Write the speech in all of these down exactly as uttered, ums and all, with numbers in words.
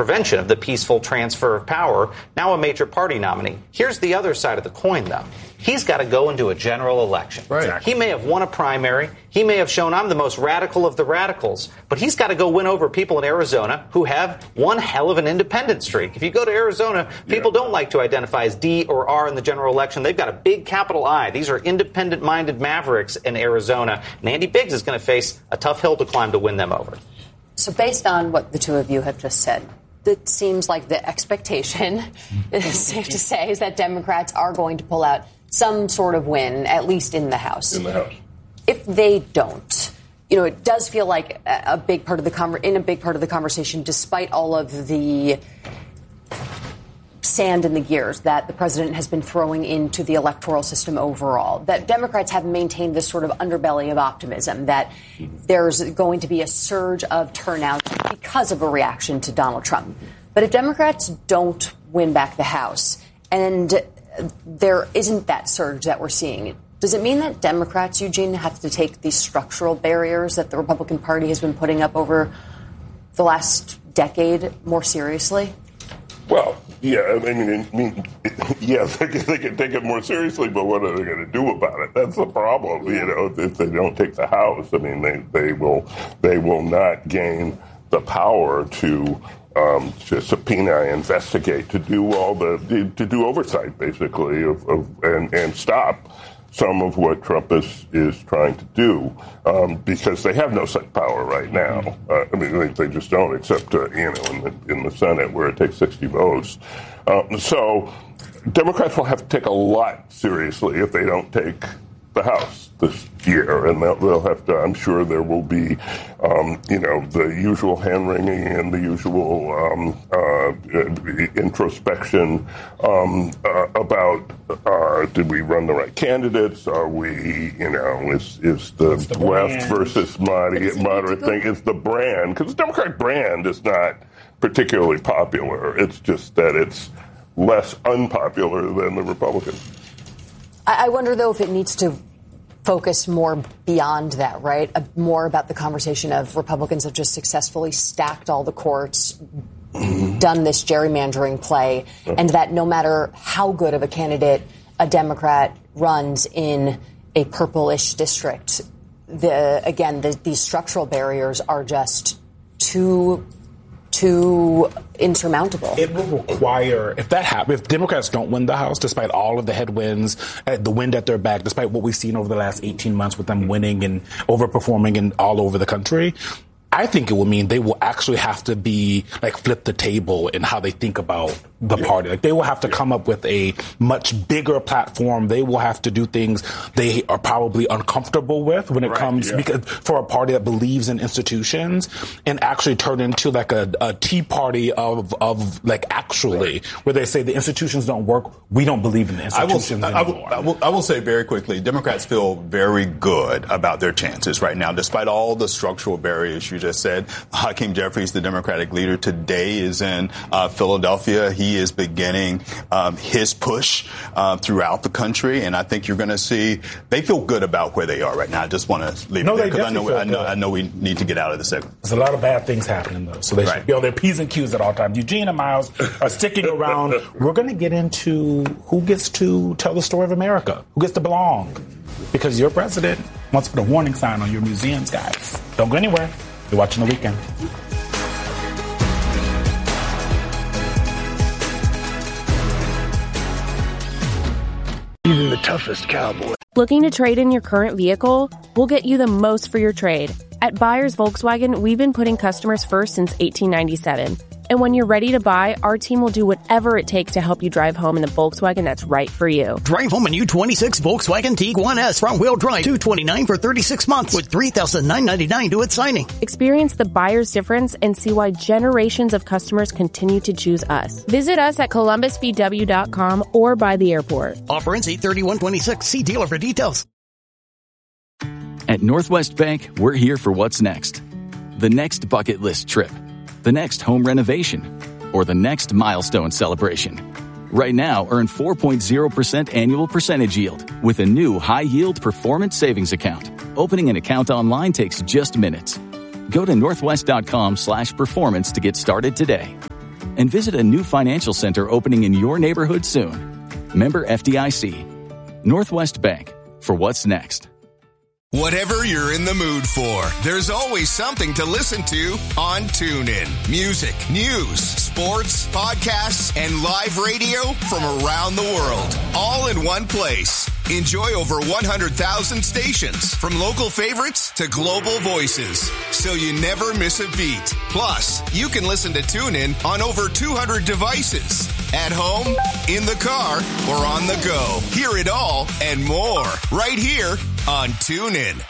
prevention of the peaceful transfer of power, now a major party nominee. Here's the other side of the coin, though. He's got to go into a general election. Right. He may have won a primary. He may have shown I'm the most radical of the radicals. But he's got to go win over people in Arizona who have one hell of an independent streak. If you go to Arizona, people yeah. don't like to identify as D or R in the general election. They've got a big capital I. These are independent-minded mavericks in Arizona. And Andy Biggs is going to face a tough hill to climb to win them over. So based on what the two of you have just said, it seems like the expectation, it's safe to say, is that Democrats are going to pull out some sort of win, at least in the House. In the House. If they don't, you know, it does feel like a big part of the conver- in a big part of the conversation, despite all of the sand in the gears that the president has been throwing into the electoral system overall, that Democrats have maintained this sort of underbelly of optimism that there's going to be a surge of turnout because of a reaction to Donald Trump. But if Democrats don't win back the House and there isn't that surge that we're seeing, does it mean that Democrats, Eugene, have to take these structural barriers that the Republican Party has been putting up over the last decade more seriously? Well, yeah, I mean, I mean yes, they can, they can take it more seriously, but what are they going to do about it? That's the problem, you know, if they don't take the House. I mean, they, they will they will not gain the power to Um, to subpoena, investigate, to do all the, to do oversight, basically, of, of and, and stop some of what Trump is, is trying to do, um, because they have no such power right now. Uh, I mean, they, they just don't, except, uh, you know, in the, in the Senate where it takes sixty votes. Um, so Democrats will have to take a lot seriously if they don't take the House this year, and they'll, they'll have to, I'm sure there will be, um, you know, the usual hand-wringing and the usual um, uh, introspection um, uh, about uh, did we run the right candidates? Are we, you know, is, is the, the left versus moderate, moderate thing, is the brand, because the Democratic brand is not particularly popular. It's just that it's less unpopular than the Republican. I wonder, though, if it needs to focus more beyond that, right? Uh, more about the conversation of Republicans have just successfully stacked all the courts, mm-hmm. done this gerrymandering play, mm-hmm. and that no matter how good of a candidate a Democrat runs in a purplish district, the again, the, these structural barriers are just too too insurmountable. It will require, if that happens, if Democrats don't win the House, despite all of the headwinds, uh, the wind at their back, despite what we've seen over the last eighteen months with them winning and overperforming in all over the country, I think it will mean they will actually have to be, like, flip the table in how they think about the yeah. party. Like, they will have to yeah. come up with a much bigger platform. They will have to do things they are probably uncomfortable with when it right, comes, yeah. because for a party that believes in institutions, and actually turn into like a, a tea party of, of like, actually, right. where they say the institutions don't work. We don't believe in the institutions I will, anymore. I will, I will, I will say very quickly, Democrats feel very good about their chances right now, despite all the structural barriers you just said. Hakeem Jeffries, the Democratic leader, today is in uh, Philadelphia. He is beginning um, his push uh, throughout the country, and I think you're going to see they feel good about where they are right now. I just want to leave no, it there because I know, I, know, I know we need to get out of the segment. There's a lot of bad things happening, though, so they right. should be on their P's and Q's at all times. Eugene and Miles are sticking around. We're going to get into who gets to tell the story of America, who gets to belong, because your president wants to put a warning sign on your museums, guys. Don't go anywhere. You're watching The Weekend. Even the toughest cowboy. Looking to trade in your current vehicle? We'll get you the most for your trade. At Buyers Volkswagen, we've been putting customers first since eighteen ninety-seven. And when you're ready to buy, our team will do whatever it takes to help you drive home in the Volkswagen that's right for you. Drive home a new twenty-six Volkswagen Tiguan S front-wheel drive, two hundred twenty-nine dollars for thirty-six months with three thousand nine hundred ninety-nine dollars to its signing. Experience the buyer's difference and see why generations of customers continue to choose us. Visit us at columbus v w dot com or by the airport. Offer ends eight thirty-one twenty-six. See dealer for details. At Northwest Bank, we're here for what's next. The next bucket list trip, the next home renovation, or the next milestone celebration. Right now, earn four point zero percent annual percentage yield with a new high-yield performance savings account. Opening an account online takes just minutes. Go to northwest dot com slash performance to get started today. And visit a new financial center opening in your neighborhood soon. Member F D I C. Northwest Bank. For what's next. Whatever you're in the mood for, there's always something to listen to on TuneIn. Music, news, sports, podcasts, and live radio from around the world. All in one place. Enjoy over one hundred thousand stations, from local favorites to global voices, so you never miss a beat. Plus, you can listen to TuneIn on over two hundred devices. At home, in the car, or on the go. Hear it all and more right here on TuneIn.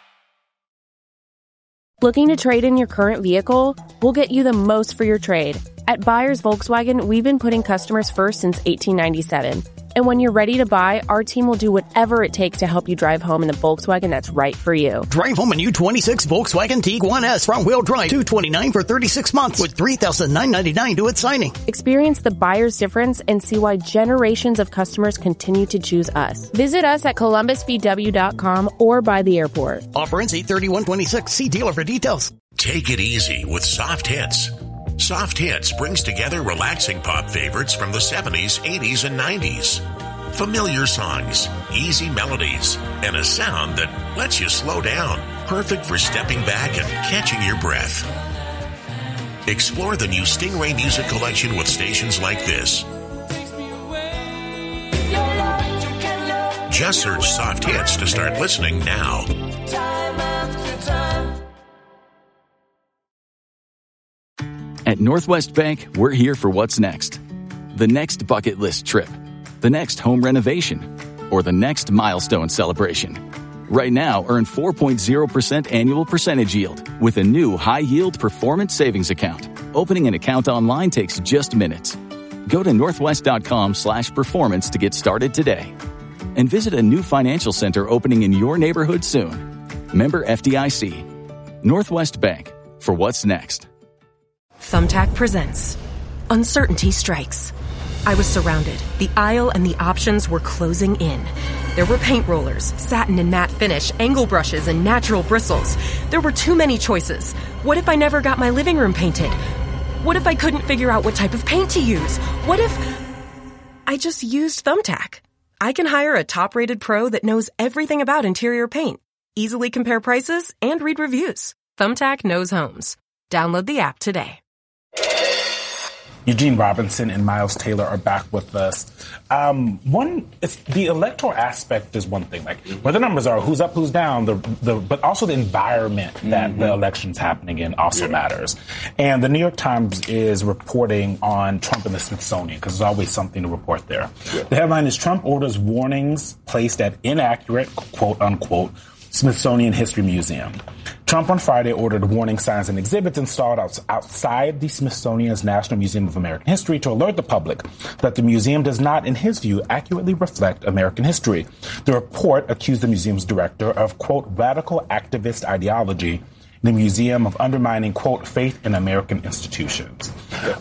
Looking to trade in your current vehicle? We'll get you the most for your trade. At Buyers Volkswagen, we've been putting customers first since eighteen ninety-seven. And when you're ready to buy, our team will do whatever it takes to help you drive home in the Volkswagen that's right for you. Drive home a new twenty-six Volkswagen Tiguan S front-wheel drive, two hundred twenty-nine dollars for thirty-six months with three thousand nine hundred ninety-nine dollars due at signing. Experience the buyer's difference and see why generations of customers continue to choose us. Visit us at columbus v w dot com or by the airport. Offer ends eight thirty-one twenty-six. See dealer for details. Take it easy with Soft Hits. Soft Hits brings together relaxing pop favorites from the seventies, eighties, and nineties. Familiar songs, easy melodies, and a sound that lets you slow down. Perfect for stepping back and catching your breath. Explore the new Stingray Music Collection with stations like this. Just search Soft Hits to start listening now. At Northwest Bank, we're here for what's next. The next bucket list trip, the next home renovation, or the next milestone celebration. Right now, earn four point zero percent annual percentage yield with a new high-yield performance savings account. Opening an account online takes just minutes. Go to northwest.com slash performance to get started today. And visit a new financial center opening in your neighborhood soon. Member F D I C. Northwest Bank. For what's next. Thumbtack presents Uncertainty Strikes. I was surrounded. The aisle and the options were closing in. There were paint rollers, satin and matte finish, angle brushes, and natural bristles. There were too many choices. What if I never got my living room painted? What if I couldn't figure out what type of paint to use? What if I just used Thumbtack? I can hire a top-rated pro that knows everything about interior paint, easily compare prices, and read reviews. Thumbtack knows homes. Download the app today. Eugene Robinson and Miles Taylor are back with us. Um, one, it's, the electoral aspect is one thing, like where the numbers are, who's up, who's down, the, the, but also the environment that mm-hmm. the election's happening in also yeah. matters. And the New York Times is reporting on Trump and the Smithsonian because there's always something to report there. Yeah. The headline is Trump orders warnings placed at inaccurate, quote unquote, Smithsonian History Museum. Trump on Friday ordered warning signs and exhibits installed out- outside the Smithsonian's National Museum of American History to alert the public that the museum does not, in his view, accurately reflect American history. The report accused the museum's director of, quote, radical activist ideology in the museum of undermining, quote, faith in American institutions.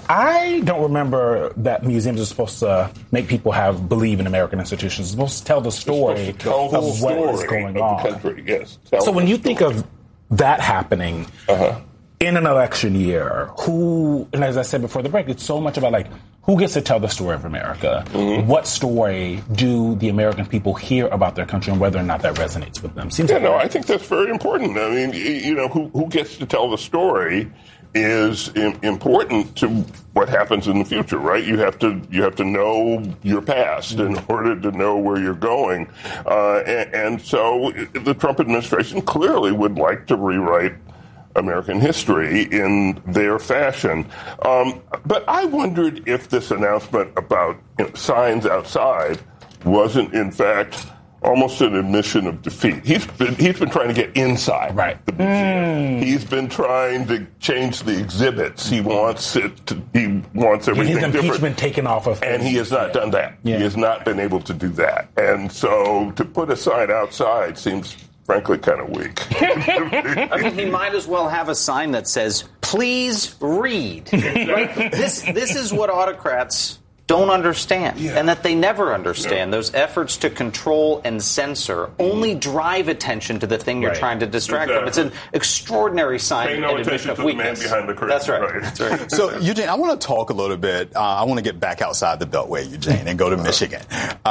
I don't remember that museums are supposed to make people have believe in American institutions. It's supposed to tell the story tell of the what story is going of on. The country, yes. Tell so when you think of that happening uh-huh. in an election year, who, and as I said before the break, it's so much about like, who gets to tell the story of America? Mm-hmm. What story do the American people hear about their country and whether or not that resonates with them? Seems yeah, like no, I think that's very important. I mean, you know, who, who gets to tell the story is important to what happens in the future, right? You have to you have to know your past mm-hmm. in order to know where you're going. Uh, and, and so the Trump administration clearly would like to rewrite American history in their fashion. Um, but I wondered if this announcement about you know, signs outside wasn't, in fact, almost an admission of defeat. He's been he's been trying to get inside right. the museum. Mm. He's been trying to change the exhibits. He wants it. To, he wants everything his different. Impeachment taken off of, and he has not yeah. done that. Yeah. He has not been able to do that. And so to put a sign outside seems, frankly, kind of weak. I mean, he might as well have a sign that says, "Please read." Right? This this is what autocrats don't understand, yeah. and that they never understand. Yeah. Those efforts to control and censor only drive attention to the thing you're right. trying to distract exactly. from. It's an extraordinary sign Pay no and attention of to weakness. The man behind the curtain. That's right. right. That's right. So, Eugene, I want to talk a little bit. Uh, I want to get back outside the Beltway, Eugene, and go to Michigan.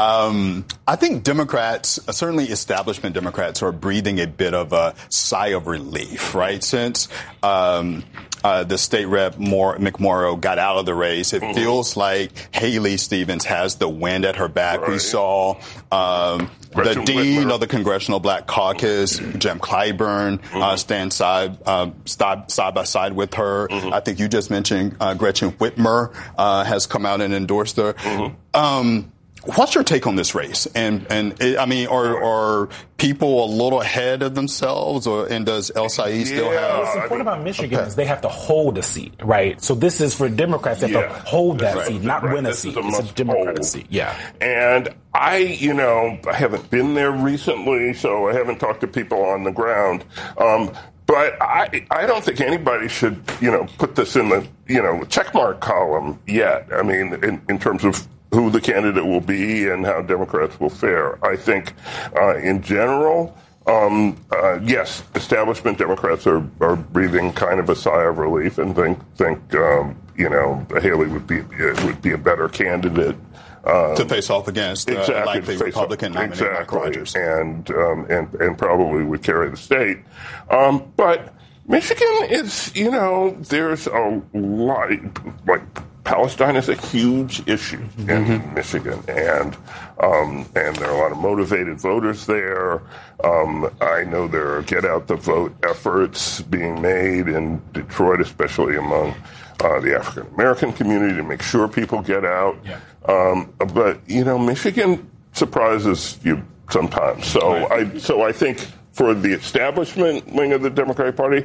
Um, I think Democrats, certainly establishment Democrats, are breathing a bit of a sigh of relief, right? Since um, uh, the state rep Moore, McMorrow got out of the race, it mm-hmm. feels like Haley Stevens has the wind at her back. Right. We saw um, the dean Whitmer. of the Congressional Black Caucus, Jim Clyburn, mm-hmm. uh, stand side, uh, side side by side with her. Mm-hmm. I think you just mentioned uh, Gretchen Whitmer uh, has come out and endorsed her. Mm-hmm. Um, What's your take on this race? And and it, I mean, are are people a little ahead of themselves, or and does El Said yeah, still have? What's important about Michigan okay. is they have to hold a seat, right? So this is for Democrats. They have yeah, to hold that right. seat, not right. win a this seat. A it's a Democratic hold. seat. Yeah. And I, you know, I haven't been there recently, so I haven't talked to people on the ground. Um, But I I don't think anybody should, you know, put this in the, you know, checkmark column yet. I mean, in, in terms of who the candidate will be and how Democrats will fare. I think uh, in general, um, uh, yes, establishment Democrats are, are breathing kind of a sigh of relief and think, think um, you know, Haley would be would be a better candidate. Um, to face off against uh, exactly, likely Republican nominee exactly. Mike Rogers. And, um, and, and probably would carry the state. Um, but Michigan is, you know, there's a lot, like, Palestine is a huge issue in mm-hmm. Michigan, and um, and there are a lot of motivated voters there. Um, I know there are get-out-the-vote efforts being made in Detroit, especially among uh, the African-American community, to make sure people get out. Yeah. Um, but, you know, Michigan surprises you sometimes. So right. I so I think for the establishment wing of the Democratic Party,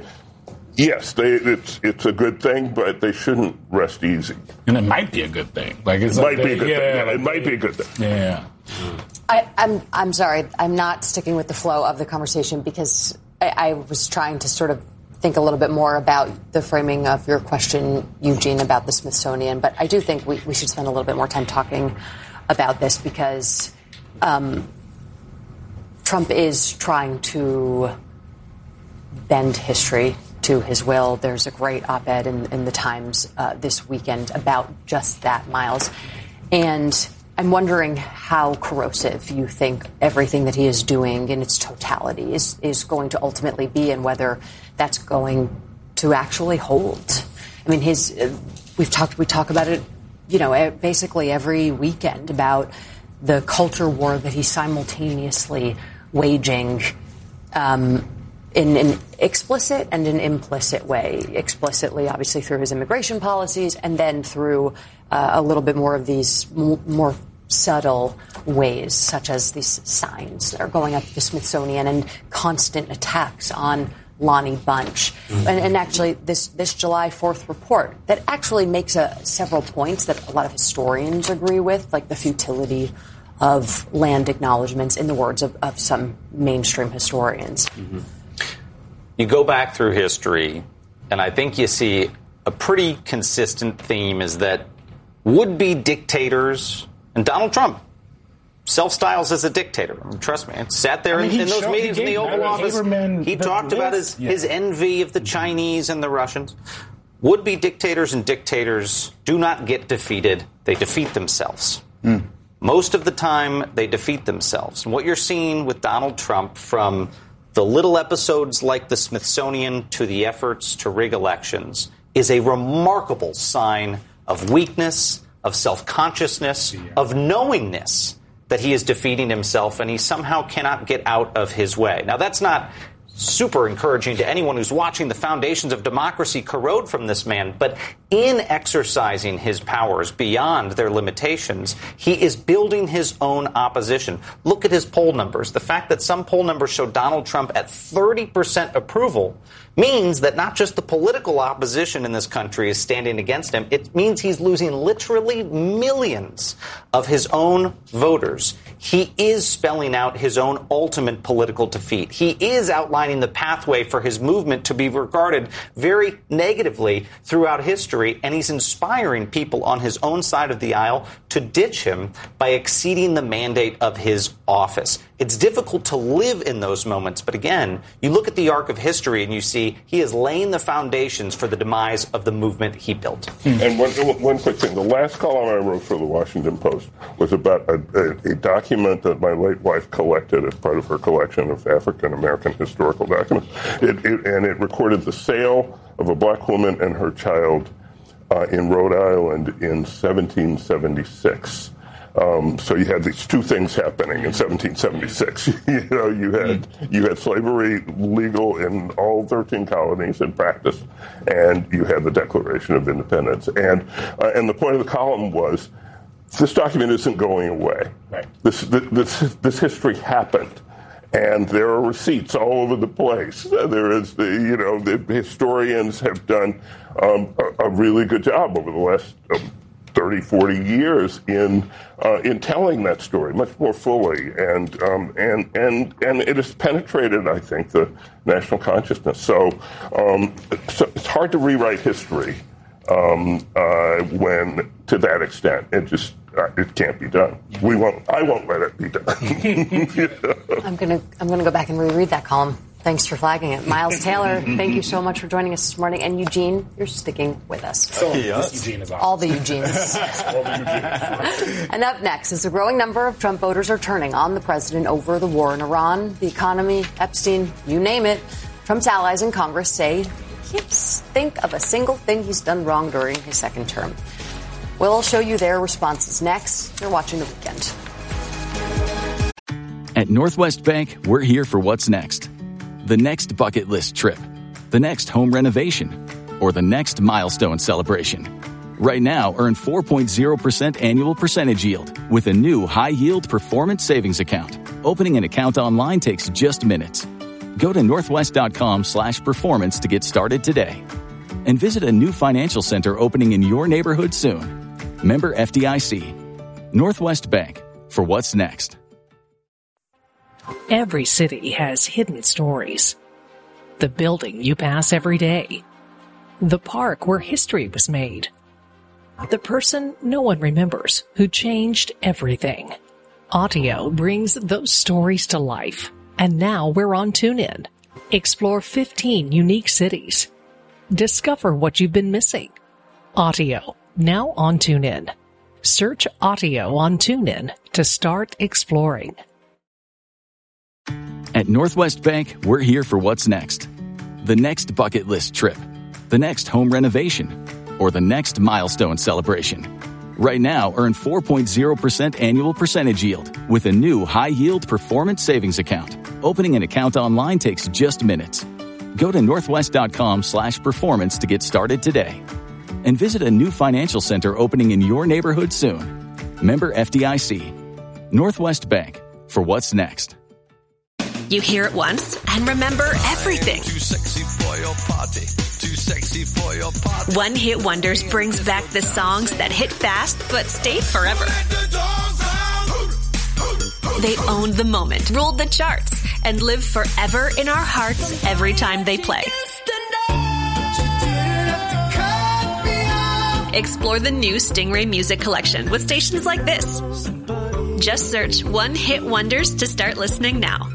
yes, they, it's it's a good thing, but they shouldn't rest easy. And it might be a good thing. Like it's it like might they, be a good yeah, thing. Yeah, like it they, might be a good thing. Yeah. I, I'm I'm sorry. I'm not sticking with the flow of the conversation because I, I was trying to sort of think a little bit more about the framing of your question, Eugene, about the Smithsonian. But I do think we, we should spend a little bit more time talking about this because um, Trump is trying to bend history to his will. There's a great op-ed in, in the Times uh, this weekend about just that, Miles. And I'm wondering how corrosive you think everything that he is doing in its totality is, is going to ultimately be, and whether that's going to actually hold. I mean, his uh, we've talked we talk about it, you know, basically every weekend about the culture war that he's simultaneously waging. Um, in an explicit and an implicit way. Explicitly, obviously, through his immigration policies, and then through uh, a little bit more of these m- more subtle ways, such as these signs that are going up at the Smithsonian and constant attacks on Lonnie Bunch. Mm-hmm. And, and actually, this, this July fourth report that actually makes a, several points that a lot of historians agree with, like the futility of land acknowledgments, in the words of, of some mainstream historians. Mm-hmm. You go back through history, and I think you see a pretty consistent theme is that would-be dictators, and Donald Trump self-styles as a dictator. I mean, trust me, it sat there I mean, in, in those meetings in the Oval Office. He talked list. about his, yeah. his envy of the Chinese and the Russians. Would-be dictators and dictators do not get defeated. They defeat themselves. Mm. Most of the time, they defeat themselves. And what you're seeing with Donald Trump, from the little episodes like the Smithsonian to the efforts to rig elections, is a remarkable sign of weakness, of self-consciousness, yeah. of knowingness that he is defeating himself and he somehow cannot get out of his way. Now, that's not super encouraging to anyone who's watching the foundations of democracy corrode from this man. But in exercising his powers beyond their limitations, he is building his own opposition. Look at his poll numbers. The fact that some poll numbers show Donald Trump at thirty percent approval means that not just the political opposition in this country is standing against him, it means he's losing literally millions of his own voters. He is spelling out his own ultimate political defeat. He is outlining the pathway for his movement to be regarded very negatively throughout history, and he's inspiring people on his own side of the aisle to ditch him by exceeding the mandate of his office. It's difficult to live in those moments, but again, you look at the arc of history and you see he is laying the foundations for the demise of the movement he built. And one, one quick thing. The last column I wrote for the Washington Post was about a, a, a document that my late wife collected as part of her collection of African-American historical documents. It, it, and it recorded the sale of a black woman and her child uh, in Rhode Island in seventeen seventy-six. Um, so you had these two things happening in seventeen seventy-six. you know, you had you had slavery legal in all thirteen colonies in practice, and you had the Declaration of Independence. And uh, and the point of the column was, this document isn't going away. Right. This this this history happened, and there are receipts all over the place. There is the you know the historians have done um, a, a really good job over the last Um, thirty, forty years in uh, in telling that story much more fully, and um, and and and it has penetrated, I think, the national consciousness. So, um, so it's hard to rewrite history um, uh, when to that extent. It just uh, it can't be done. We won't. I won't let it be done. yeah. I'm gonna I'm gonna go back and reread that column. Thanks for flagging it. Miles Taylor, thank you so much for joining us this morning. And Eugene, you're sticking with us. So, yes. Eugene is awesome. All the Eugenes. All the Eugenes. And up next, as a growing number of Trump voters are turning on the president over the war in Iran, the economy, Epstein, you name it, Trump's allies in Congress say he can't think of a single thing he's done wrong during his second term. We'll show you their responses next. You're watching The Weekend. At Northwest Bank, we're here for what's next. The next bucket list trip, the next home renovation, or the next milestone celebration. Right now, earn four point zero percent annual percentage yield with a new high-yield performance savings account. Opening an account online takes just minutes. Go to northwest.com slash performance to get started today. And visit a new financial center opening in your neighborhood soon. Member F D I C. Northwest Bank, for what's next. Every city has hidden stories. The building you pass every day. The park where history was made. The person no one remembers who changed everything. Audio brings those stories to life. And now we're on TuneIn. Explore fifteen unique cities. Discover what you've been missing. Audio, now on TuneIn. Search Audio on TuneIn to start exploring. At Northwest Bank, we're here for what's next. The next bucket list trip, the next home renovation, or the next milestone celebration. Right now, earn four point zero percent annual percentage yield with a new high-yield performance savings account. Opening an account online takes just minutes. Go to northwest.com slash performance to get started today. And visit a new financial center opening in your neighborhood soon. Member F D I C. Northwest Bank, for what's next. You hear it once and remember everything. Too sexy for your party. Too sexy for your party. One Hit Wonders brings back the songs that hit fast but stay forever. They owned the moment, ruled the charts, and live forever in our hearts every time they play. Explore the new Stingray Music Collection with stations like this. Just search One Hit Wonders to start listening now.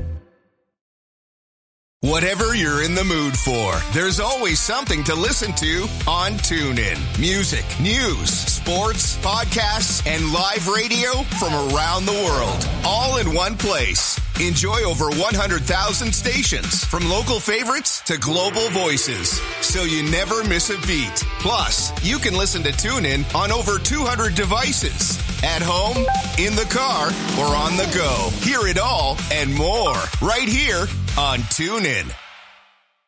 Whatever you're in the mood for, there's always something to listen to on TuneIn. Music, news, sports, podcasts, and live radio from around the world, all in one place. Enjoy over one hundred thousand stations, from local favorites to global voices, so you never miss a beat. Plus, you can listen to TuneIn on over two hundred devices, at home, in the car, or on the go. Hear it all and more right here on TuneIn.